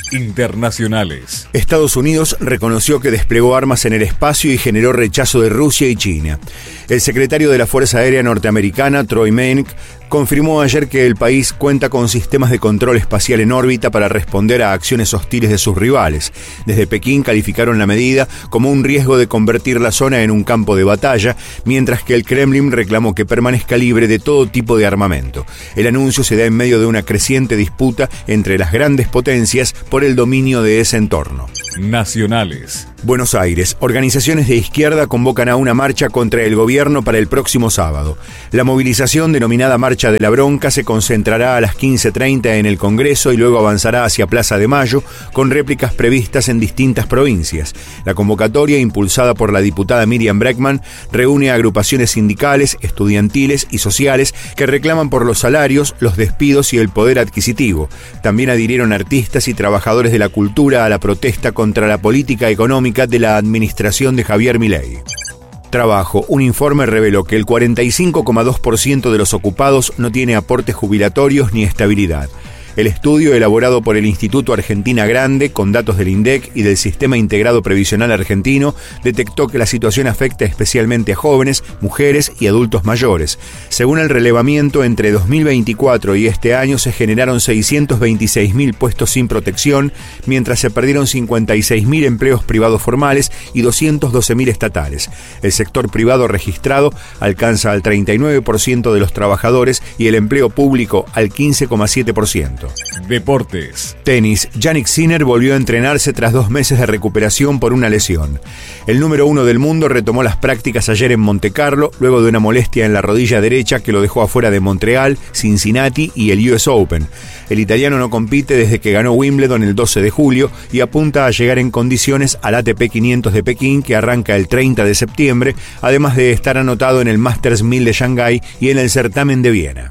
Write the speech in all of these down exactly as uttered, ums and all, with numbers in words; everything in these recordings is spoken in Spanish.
Internacionales. Estados Unidos reconoció que desplegó armas en el espacio y generó rechazo de Rusia y China. El secretario de la Fuerza Aérea Norteamericana, Troy Menck, confirmó ayer que el país cuenta con sistemas de control espacial en órbita para responder a acciones hostiles de sus rivales. Desde Pekín calificaron la medida como un riesgo de convertir la zona en un campo de batalla, mientras que el Kremlin reclamó que permanezca libre de todo tipo de armamento. El anuncio se da en medio de una creciente disputa entre las grandes potencias por el dominio de ese entorno. Nacionales. Buenos Aires. Organizaciones de izquierda convocan a una marcha contra el gobierno para el próximo sábado. La movilización, denominada Marcha de la Bronca, se concentrará a las quince treinta en el Congreso y luego avanzará hacia Plaza de Mayo, con réplicas previstas en distintas provincias. La convocatoria, impulsada por la diputada Miriam Bregman, reúne a agrupaciones sindicales, estudiantiles y sociales que reclaman por los salarios, los despidos y el poder adquisitivo. También adhirieron artistas y trabajadores de la cultura a la protesta contra la política económica de la administración de Javier Milei. Trabajo. Un informe reveló que el cuarenta y cinco coma dos por ciento de los ocupados no tiene aportes jubilatorios ni estabilidad. El estudio, elaborado por el Instituto Argentina Grande, con datos del INDEC y del Sistema Integrado Previsional Argentino, detectó que la situación afecta especialmente a jóvenes, mujeres y adultos mayores. Según el relevamiento, entre dos mil veinticuatro y este año se generaron seiscientos veintiséis mil puestos sin protección, mientras se perdieron cincuenta y seis mil empleos privados formales y doscientos doce mil estatales. El sector privado registrado alcanza al treinta y nueve por ciento de los trabajadores y el empleo público al quince coma siete por ciento. Deportes. Tenis. Jannik Sinner volvió a entrenarse tras dos meses de recuperación por una lesión. El número uno del mundo retomó las prácticas ayer en Montecarlo, luego de una molestia en la rodilla derecha que lo dejó afuera de Montreal, Cincinnati y el U S Open. El italiano no compite desde que ganó Wimbledon el doce de julio y apunta a llegar en condiciones al A T P quinientos de Pekín, que arranca el treinta de septiembre, además de estar anotado en el Masters mil de Shanghái y en el certamen de Viena.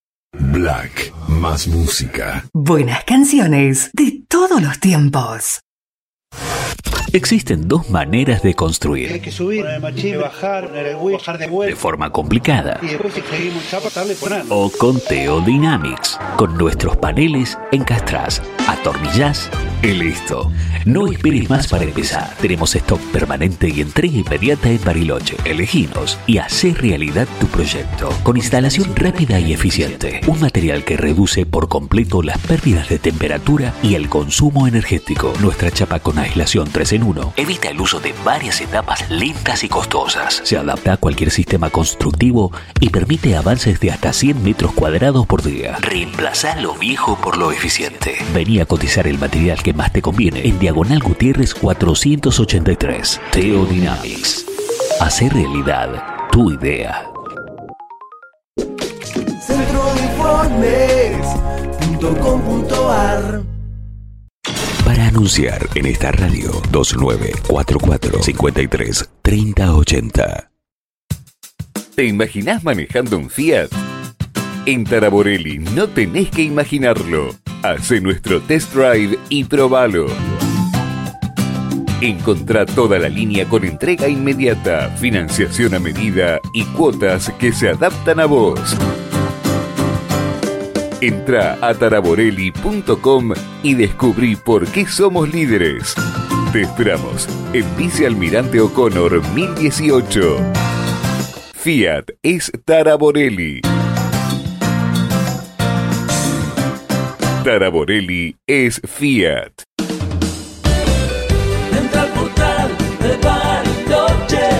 Black, más música. Buenas canciones de todos los tiempos. Existen dos maneras de construir. Hay que subir, machín, bajar, bajar de vuelta. De forma complicada. Y después si seguimos chapa, darle por nada. O con Teo Dynamics. Con nuestros paneles encastrás, atornillás y listo. No esperes más para empezar. Tenemos stock permanente y entrega inmediata en Bariloche. Eleginos y hacé realidad tu proyecto. Con instalación rápida y eficiente. Un material que reduce por completo las pérdidas de temperatura y el consumo energético. Nuestra chapa con aislación tres en uno evita el uso de varias etapas lentas y costosas. Se adapta a cualquier sistema constructivo y permite avances de hasta cien metros cuadrados por día. Reemplazá lo viejo por lo eficiente. Vení a cotizar el material que más te conviene en Diagonal Gutiérrez cuatrocientos ochenta y tres. Teo Dynamics. Hacer realidad tu idea. centro de informes punto com punto ar. Para anunciar en esta radio, dos nueve cuatro cuatro, cinco tres, tres cero ocho cero. ¿Te imaginás manejando un Fiat? En Taraborelli no tenés que imaginarlo. Hacé nuestro test drive y probalo. Encontrá toda la línea con entrega inmediata, financiación a medida y cuotas que se adaptan a vos. Entrá a taraborelli punto com y descubrí por qué somos líderes. Te esperamos en Vice Almirante O'Connor mil dieciocho. Fiat es Taraborelli. Taraborelli es Fiat. Entra al portal de Bariloche.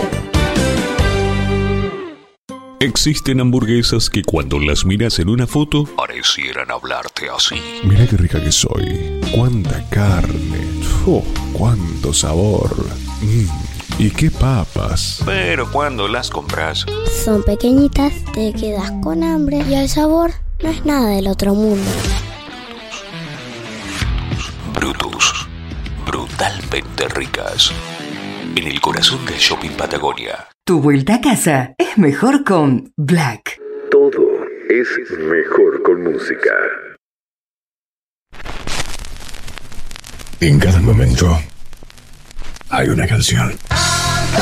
Existen hamburguesas que cuando las miras en una foto Parecieran hablarte así. Mira qué rica que soy. Cuánta carne. Oh, cuánto sabor. Mm, y qué papas. Pero cuando las compras, Son pequeñitas, te quedas con hambre y el sabor no es nada del otro mundo. Brutus. Brutalmente ricas. En el corazón del shopping Patagonia. Tu vuelta a casa es mejor con Black. Todo es mejor con música. En cada momento hay una canción.